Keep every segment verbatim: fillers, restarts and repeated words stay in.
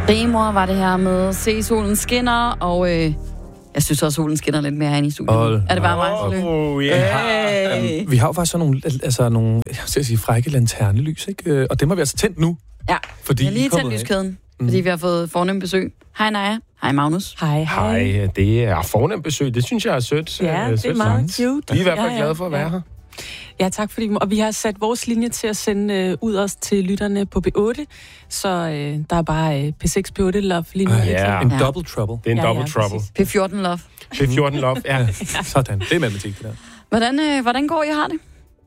Rimor var det her med Se solen skinner, og øh, jeg synes også, at solen skinner lidt mere herinde i studiet. Oh, er det bare mig? Oh, yeah. Hey. Um, vi har jo faktisk sådan nogle, altså nogle, jeg skal sige, frække lanternelys, ikke? Og dem har vi altså tændt nu. Ja, fordi jeg har lige tændt lyskæden, mm. fordi vi har fået fornemt besøg. Hej Naja. Hej Magnus. Hej, hej. Hej, det er fornemt besøg. Det synes jeg er sødt. Ja, øh, det er meget cute. Vi er i hvert fald ja, ja. glade for at være ja. her. Ja, tak fordi og vi har sat vores linje til at sende øh, ud også til lytterne på B otte, så øh, der er bare øh, P seks P otte Love lige nu. Uh, yeah. En Ja. double trouble. Det er en Ja, double ja, trouble. præcis. P fjorten Love. P fjorten Love, ja. Sådan, det er matematik, det der. Hvordan, øh, hvordan går I har det?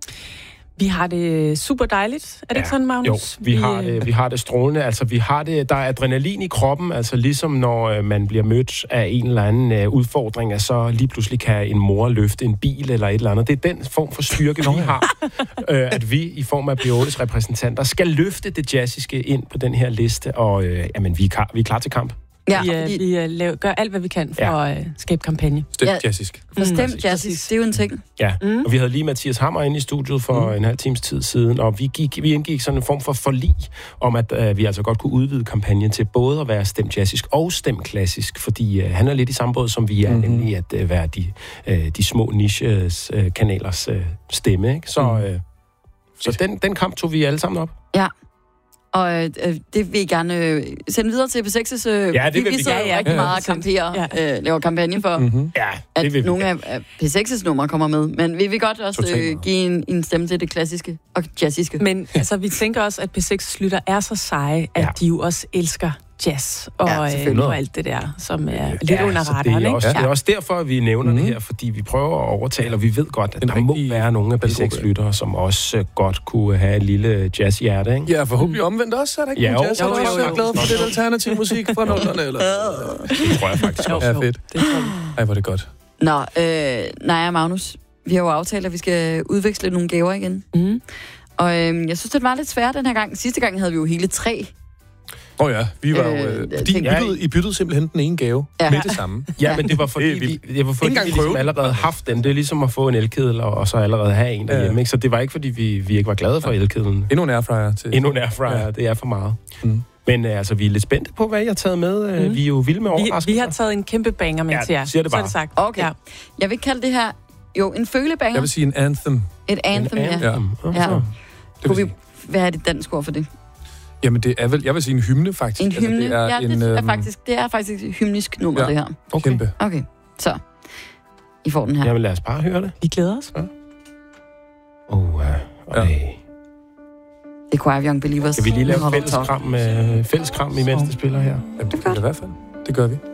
Vi har det super dejligt. Er det Ja, ikke sådan, Magnus? Jo, vi, vi, har det, vi har det strålende. Altså, vi har det, der er adrenalin i kroppen, altså ligesom når øh, man bliver mødt af en eller anden øh, udfordring, at så lige pludselig kan en mor løfte en bil eller et eller andet. Det er den form for styrke, vi har, øh, at vi i form af B ottes repræsentanter skal løfte det jazziske ind på den her liste, og øh, jamen, vi, er klar, vi er klar til kamp. Ja, Vi, øh, fordi, vi øh, laver, gør alt, hvad vi kan for Ja. at øh, skabe kampagne. Stemt Ja. jazzistisk. for stemt Mm. jazzisk, det er jo en ting. Ja, Mm. og vi havde lige Mathias Hammer inde i studiet for mm. en halv times tid siden, og vi, gik, vi indgik sådan en form for forlig om, at øh, vi altså godt kunne udvide kampagnen til både at være stemt jazzisk og stemt klassisk, fordi øh, han er lidt i samme båd, som vi er, mm-hmm. nemlig at øh, være de, øh, de små niche-kanalers øh, stemme. Ikke? Så, øh, så den, den kamp tog vi alle sammen op. Ja. Og øh, det vil I gerne øh, sende videre til P sekses. Øh, Ja, det vil vi. vi Vi sidder gerne. jo rigtig Ja, ja, meget og bestemt. kamperer, Ja. øh, laver kampagne for, Mm-hmm. Ja, at det vil vi. nogle af af P sekses numre kommer med. Men vi vil godt også øh, Totalt. give en, en stemme til det klassiske og jazziske. Men altså, vi tænker også, at P seks lytter er så seje, at Ja. de jo også elsker jazz og, Ja, ja, selvfølgelig. øh, og alt det der, som er lidt Ja, under så radaren, det er, ikke? også, Ja. det er også derfor, at vi nævner Mhm. mm. det her, fordi vi prøver at overtale, og vi ved godt, at Den der må rigtige være nogle af P faldgruppe. seks-lyttere, som også øh, godt kunne have et lille jazzhjerte, ikke? Ja, forhåbentlig omvendt også, er der ikke Ja, nogen jo, jazz? jo, Er du jo, også jo. glad for lidt alternativ musik fra nullerne, eller? Det tror jeg faktisk også. Ja, fedt. Det tror vi. Ej, hvor er det godt. Nå, øh, Naja og Magnus, vi har jo aftalt, at vi skal udveksle nogle gaver igen. Mm. Og øh, jeg synes, det var lidt svært den her gang. Sidste gang havde vi jo hele tre. Åh oh ja, vi var jo... Øh, Øh, fordi I tænker- byttede, I byttede simpelthen den ene gave Ja. med det samme. Ja, men det var fordi, Det er vi, vildt. det var fordi Ikke engang vi ligesom prøve. allerede haft den. Det er ligesom at få en elkedel, og, og så allerede have en derhjemme. Ja. Ikke? Så det var ikke, fordi vi, vi ikke var glade for elkedlen. Endnu en airfryer til... Endnu en airfryer, Ja. det er for meget. Mm. Men øh, altså, vi er lidt spændte på, hvad I har taget med. Mm. Mm. Vi er jo vilde med Vi, overraskelser. vi har taget en kæmpe banger med Ja, til jer. siger det Så er bare. det sagt. Okay. Ja. Jeg vil kalde det her jo en følebanger. Jeg vil sige en anthem. Et anthem, En ja. anthem. Ja. Okay. Ja. Det Kunne vil vi, sige. hvad er det dansk ord for det? Jamen, det er vel... Jeg vil sige en hymne, faktisk. En hymne? Altså, det er ja, en, det, er øhm, faktisk, det er faktisk et hymnisk nummer, Ja. det her. Okay. Kæmpe. Okay, så. I får den her. Jamen lad os bare høre det. Vi glæder os. Oh, uh, okay. Ja. Det er Choir of Young Believers. Skal vi lige lave Hollow fælles Talk. kram, øh, fælles kram, imens det spiller her? Jamen, det gør det i hvert fald. Det gør vi.